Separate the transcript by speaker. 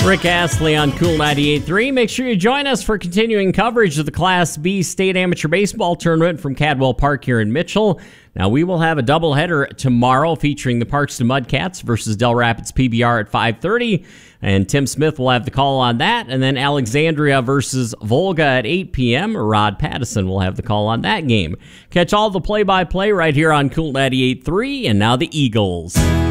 Speaker 1: Rick Astley on Cool 98.3. Make sure you join us for continuing coverage of the Class B State Amateur Baseball Tournament from Cadwell Park here in Mitchell. Now, we will have a doubleheader tomorrow featuring the Parkston Mudcats versus Del Rapids PBR at 5:30. And Tim Smith will have the call on that. And then Alexandria versus Volga at 8 p.m. Rod Pattison will have the call on that game. Catch all the play-by-play right here on Cool 98.3. And now the Eagles.